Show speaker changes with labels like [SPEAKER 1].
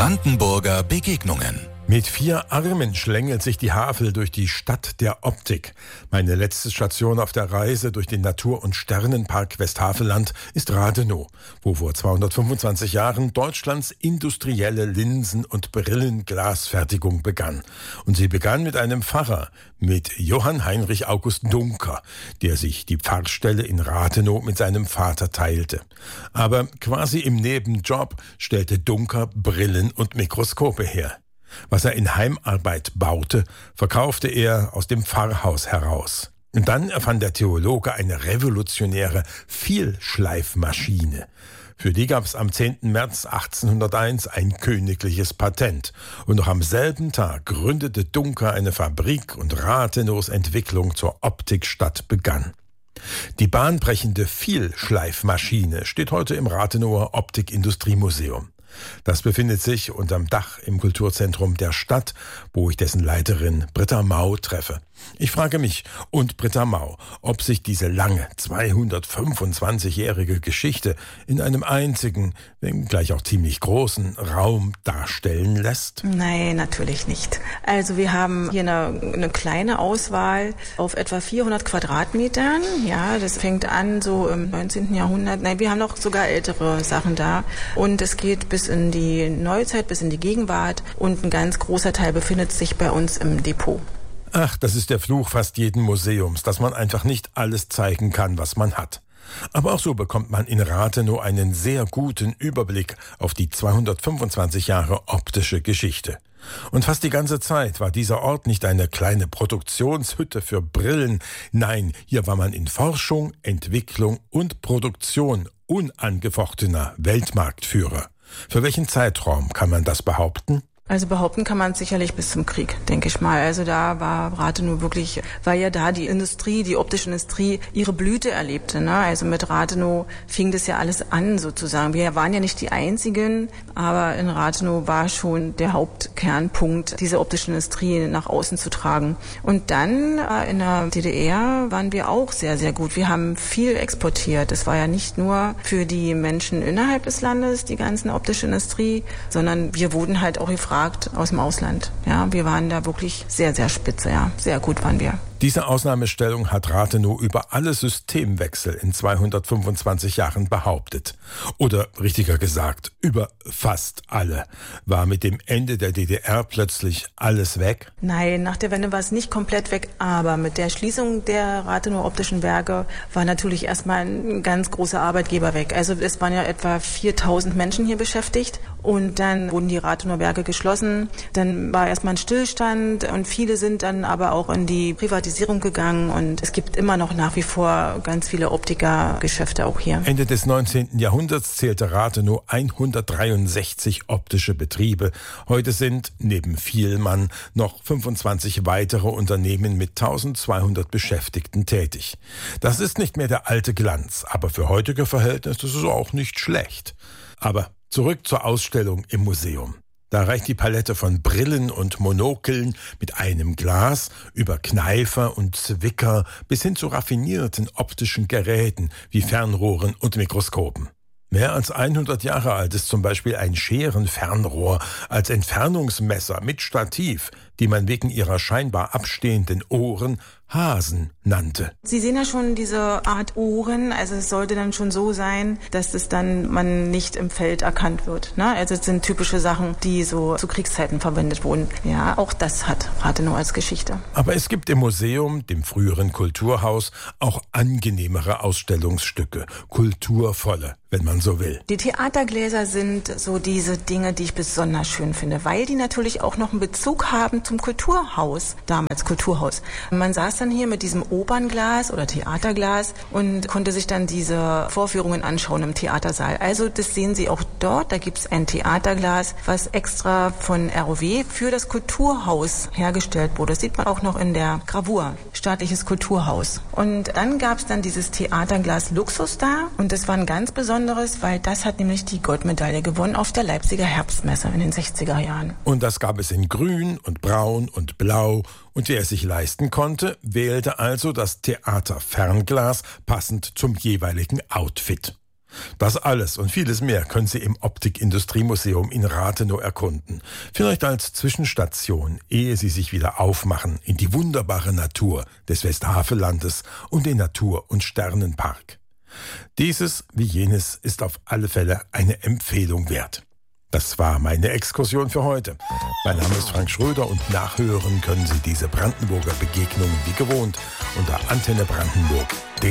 [SPEAKER 1] Brandenburger Begegnungen.
[SPEAKER 2] Mit 4 Armen schlängelt sich die Havel durch die Stadt der Optik. Meine letzte Station auf der Reise durch den Natur- und Sternenpark Westhaveland ist Rathenow, wo vor 225 Jahren Deutschlands industrielle Linsen- und Brillenglasfertigung begann. Und sie begann mit einem Pfarrer, mit Johann Heinrich August Duncker, der sich die Pfarrstelle in Rathenow mit seinem Vater teilte. Aber quasi im Nebenjob stellte Duncker Brillen und Mikroskope her. Was er in Heimarbeit baute, verkaufte er aus dem Pfarrhaus heraus. Und dann erfand der Theologe eine revolutionäre Vielschleifmaschine. Für die gab es am 10. März 1801 ein königliches Patent. Und noch am selben Tag gründete Duncker eine Fabrik und Rathenows Entwicklung zur Optikstadt begann. Die bahnbrechende Vielschleifmaschine steht heute im Rathenower Optikindustriemuseum. Das befindet sich unterm Dach im Kulturzentrum der Stadt, wo ich dessen Leiterin Britta Mau treffe. Ich frage mich und Britta Mau, ob sich diese lange 225-jährige Geschichte in einem einzigen, wenngleich auch ziemlich großen Raum darstellen lässt.
[SPEAKER 3] Nein, natürlich nicht. Also wir haben hier eine kleine Auswahl auf etwa 400 Quadratmetern. Ja, das fängt an so im 19. Jahrhundert. Nein, wir haben noch sogar ältere Sachen da. Und es geht bis in die Neuzeit, bis in die Gegenwart. Und ein ganz großer Teil befindet sich bei uns im Depot.
[SPEAKER 2] Ach, das ist der Fluch fast jeden Museums, dass man einfach nicht alles zeigen kann, was man hat. Aber auch so bekommt man in Rathenow einen sehr guten Überblick auf die 225 Jahre optische Geschichte. Und fast die ganze Zeit war dieser Ort nicht eine kleine Produktionshütte für Brillen. Nein, hier war man in Forschung, Entwicklung und Produktion unangefochtener Weltmarktführer. Für welchen Zeitraum kann man das behaupten?
[SPEAKER 3] Also behaupten kann man es sicherlich bis zum Krieg, denke ich mal. Also da war Rathenow wirklich, weil ja da die Industrie, die optische Industrie ihre Blüte erlebte. Ne? Also mit Rathenow fing das ja alles an sozusagen. Wir waren ja nicht die Einzigen, aber in Rathenow war schon der Hauptkernpunkt, diese optische Industrie nach außen zu tragen. Und dann in der DDR waren wir auch sehr, sehr gut. Wir haben viel exportiert. Es war ja nicht nur für die Menschen innerhalb des Landes, die ganzen optische Industrie, sondern wir wurden halt auch gefragt aus dem Ausland. Ja, wir waren da wirklich sehr, sehr spitze. Ja, sehr gut waren wir.
[SPEAKER 2] Diese Ausnahmestellung hat Rathenow über alle Systemwechsel in 225 Jahren behauptet. Oder richtiger gesagt, über fast alle. War mit dem Ende der DDR plötzlich alles weg?
[SPEAKER 3] Nein, nach der Wende war es nicht komplett weg, aber mit der Schließung der Rathenow Optischen Werke war natürlich erstmal ein ganz großer Arbeitgeber weg. Also es waren ja etwa 4.000 Menschen hier beschäftigt und dann wurden die Rathenow Werke geschlossen. Dann war erstmal ein Stillstand und viele sind dann aber auch in die Privatisierung gegangen und es gibt immer noch nach wie vor ganz viele Optikergeschäfte auch hier.
[SPEAKER 2] Ende des 19. Jahrhunderts zählte Rathenow 163 optische Betriebe. Heute sind neben Vielmann noch 25 weitere Unternehmen mit 1200 Beschäftigten tätig. Das ist nicht mehr der alte Glanz, aber für heutige Verhältnisse ist es auch nicht schlecht. Aber zurück zur Ausstellung im Museum. Da reicht die Palette von Brillen und Monokeln mit einem Glas über Kneifer und Zwicker bis hin zu raffinierten optischen Geräten wie Fernrohren und Mikroskopen. Mehr als 100 Jahre alt ist zum Beispiel ein Scherenfernrohr als Entfernungsmesser mit Stativ, die man wegen ihrer scheinbar abstehenden Ohren Hasen nannte.
[SPEAKER 3] Sie sehen ja schon diese Art Ohren, also es sollte dann schon so sein, dass es dann man nicht im Feld erkannt wird. Ne? Also es sind typische Sachen, die so zu Kriegszeiten verwendet wurden. Ja, auch das hat Rathenow als Geschichte.
[SPEAKER 2] Aber es gibt im Museum, dem früheren Kulturhaus, auch angenehmere Ausstellungsstücke, kulturvolle, wenn man so will.
[SPEAKER 3] Die Theatergläser sind so diese Dinge, die ich besonders schön finde, weil die natürlich auch noch einen Bezug haben zum Kulturhaus, damals Kulturhaus. Man saß dann hier mit diesem Opernglas oder Theaterglas und konnte sich dann diese Vorführungen anschauen im Theatersaal. Also das sehen Sie auch dort, da gibt es ein Theaterglas, was extra von ROW für das Kulturhaus hergestellt wurde. Das sieht man auch noch in der Gravur, staatliches Kulturhaus. Und dann gab es dann dieses Theaterglas Luxus da und das war ein ganz besonderes, weil das hat nämlich die Goldmedaille gewonnen auf der Leipziger Herbstmesse in den 60er Jahren.
[SPEAKER 2] Und das gab es in Grün und Braun und Blau. Und wer es sich leisten konnte, wählte also das Theaterfernglas passend zum jeweiligen Outfit. Das alles und vieles mehr können Sie im Optik-Industriemuseum in Rathenow erkunden. Vielleicht als Zwischenstation, ehe Sie sich wieder aufmachen in die wunderbare Natur des Westhavelandes und den Natur- und Sternenpark. Dieses wie jenes ist auf alle Fälle eine Empfehlung wert. Das war meine Exkursion für heute. Mein Name ist Frank Schröder und nachhören können Sie diese Brandenburger Begegnungen wie gewohnt unter Antenne Brandenburg.